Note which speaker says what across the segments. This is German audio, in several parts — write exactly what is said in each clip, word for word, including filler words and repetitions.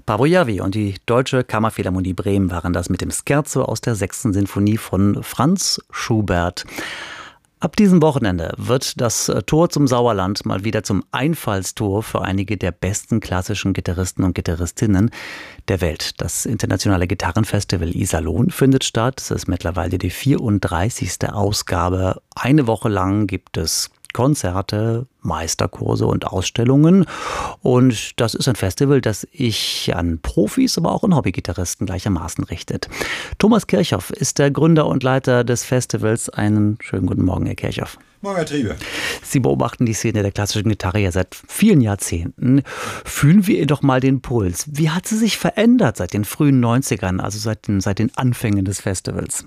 Speaker 1: Paavo Järvi und die Deutsche Kammerphilharmonie Bremen waren das mit dem Scherzo aus der sechsten Sinfonie von Franz Schubert. Ab diesem Wochenende wird das Tor zum Sauerland mal wieder zum Einfallstor für einige der besten klassischen Gitarristen und Gitarristinnen der Welt. Das internationale Gitarrenfestival Iserlohn findet statt. Es ist mittlerweile die vierunddreißigste Ausgabe. Eine Woche lang gibt es Konzerte, Meisterkurse und Ausstellungen. Und das ist ein Festival, das sich an Profis, aber auch an Hobbygitarristen gleichermaßen richtet. Thomas Kirchhoff ist der Gründer und Leiter des Festivals. Einen schönen guten Morgen, Herr Kirchhoff.
Speaker 2: Morgen, Herr Triebe.
Speaker 1: Sie beobachten die Szene der klassischen Gitarre ja seit vielen Jahrzehnten. Fühlen wir ihr doch mal den Puls. Wie hat sie sich verändert seit den frühen neunzigern, also seit den, seit den Anfängen des Festivals?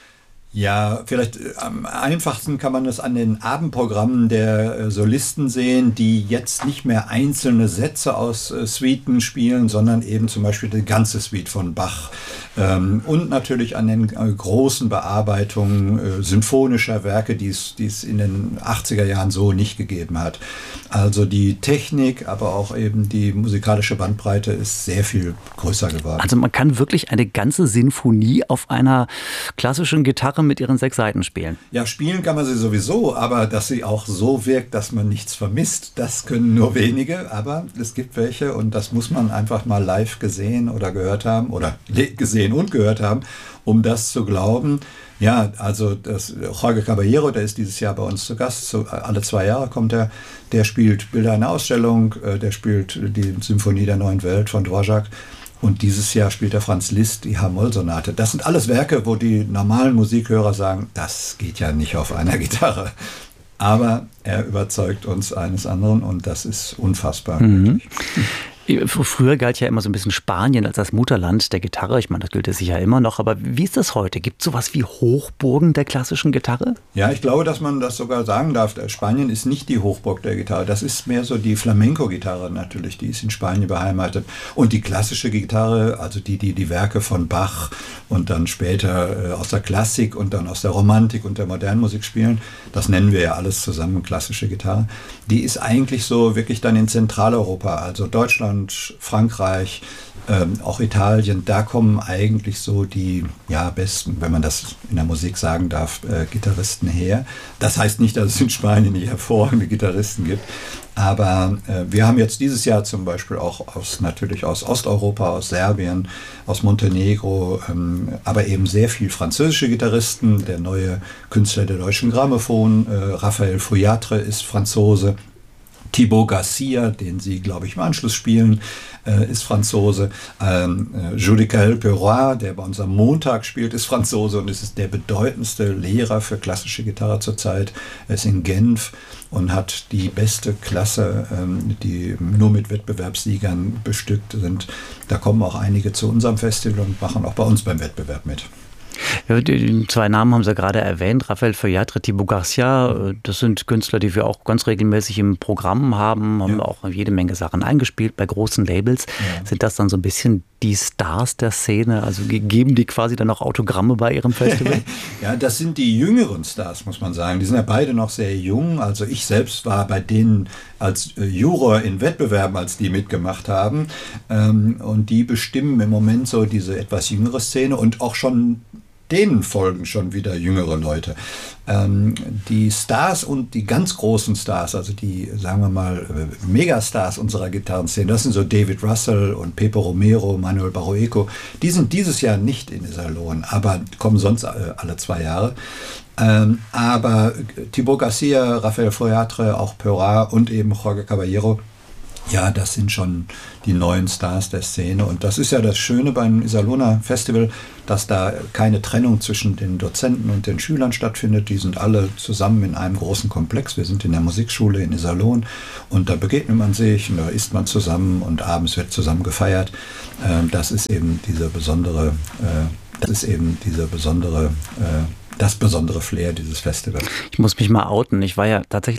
Speaker 2: Ja, vielleicht am einfachsten kann man das an den Abendprogrammen der Solisten sehen, die jetzt nicht mehr einzelne Sätze aus Suiten spielen, sondern eben zum Beispiel die ganze Suite von Bach. Und natürlich an den großen Bearbeitungen symphonischer Werke, die es, die es in den achtziger Jahren so nicht gegeben hat. Also die Technik, aber auch eben die musikalische Bandbreite ist sehr viel größer geworden.
Speaker 1: Also man kann wirklich eine ganze Sinfonie auf einer klassischen Gitarre mit ihren sechs Saiten spielen.
Speaker 2: Ja, spielen kann man sie sowieso, aber dass sie auch so wirkt, dass man nichts vermisst, das können nur wenige, aber es gibt welche und das muss man einfach mal live gesehen oder gehört haben oder gesehen und gehört haben, um das zu glauben. Ja, also das Jorge Caballero, der ist dieses Jahr bei uns zu Gast, so alle zwei Jahre kommt er, der spielt Bilder einer Ausstellung, der spielt die Symphonie der neuen Welt von Dvorak. Und dieses Jahr spielt der Franz Liszt die H-Moll-Sonate. Das sind alles Werke, wo die normalen Musikhörer sagen, das geht ja nicht auf einer Gitarre. Aber er überzeugt uns eines anderen und das ist unfassbar.
Speaker 1: Mhm. Früher galt ja immer so ein bisschen Spanien als das Mutterland der Gitarre. Ich meine, das gilt es sicher immer noch. Aber wie ist das heute? Gibt es sowas wie Hochburgen der klassischen Gitarre?
Speaker 2: Ja, ich glaube, dass man das sogar sagen darf. Spanien ist nicht die Hochburg der Gitarre. Das ist mehr so die Flamenco-Gitarre natürlich. Die ist in Spanien beheimatet. Und die klassische Gitarre, also die, die die Werke von Bach und dann später äh, aus der Klassik und dann aus der Romantik und der modernen Musik spielen, das nennen wir ja alles zusammen klassische Gitarre. Die ist eigentlich so wirklich dann in Zentraleuropa, also Deutschland, Frankreich, ähm, auch Italien, da kommen eigentlich so die ja, besten, wenn man das in der Musik sagen darf, äh, Gitarristen her. Das heißt nicht, dass es in Spanien nicht hervorragende Gitarristen gibt, aber äh, wir haben jetzt dieses Jahr zum Beispiel auch aus, natürlich aus Osteuropa, aus Serbien, aus Montenegro, ähm, aber eben sehr viel französische Gitarristen. Der neue Künstler der Deutschen Grammophon, äh, Raphael Feuillatre, ist Franzose. Thibaut Garcia, den Sie, glaube ich, im Anschluss spielen, äh, ist Franzose. Ähm, äh, Judicael Peroy, der bei uns am Montag spielt, ist Franzose und ist der bedeutendste Lehrer für klassische Gitarre zurzeit. Er ist in Genf und hat die beste Klasse, ähm, die nur mit Wettbewerbssiegern bestückt sind. Da kommen auch einige zu unserem Festival und machen auch bei uns beim Wettbewerb mit.
Speaker 1: Ja, die zwei Namen haben Sie gerade erwähnt, Raphael Feuillatre, Thibaut Garcia, das sind Künstler, die wir auch ganz regelmäßig im Programm haben, haben ja auch jede Menge Sachen eingespielt bei großen Labels. Ja. Sind das dann so ein bisschen die Stars der Szene, also geben die quasi dann auch Autogramme bei ihrem Festival?
Speaker 2: Ja, das sind die jüngeren Stars, muss man sagen. Die sind ja beide noch sehr jung, also ich selbst war bei denen als Juror in Wettbewerben, als die mitgemacht haben, und die bestimmen im Moment so diese etwas jüngere Szene und auch schon denen folgen schon wieder jüngere Leute. Ähm, die Stars und die ganz großen Stars, also die, sagen wir mal, Megastars unserer Gitarrenszene, das sind so David Russell und Pepe Romero, Manuel Barrueco, die sind dieses Jahr nicht in Iserlohn, aber kommen sonst alle zwei Jahre. Ähm, aber Thibaut Garcia, Raphael Feuillatre, auch Peroy und eben Jorge Caballero, ja, das sind schon die neuen Stars der Szene. Und das ist ja das Schöne beim Iserlohner Festival, dass da keine Trennung zwischen den Dozenten und den Schülern stattfindet. Die sind alle zusammen in einem großen Komplex. Wir sind in der Musikschule in Iserlohn und da begegnet man sich und da isst man zusammen und abends wird zusammen gefeiert. Das ist eben diese besondere, das ist eben diese besondere das besondere Flair dieses Festivals.
Speaker 1: Ich muss mich mal outen. Ich war ja tatsächlich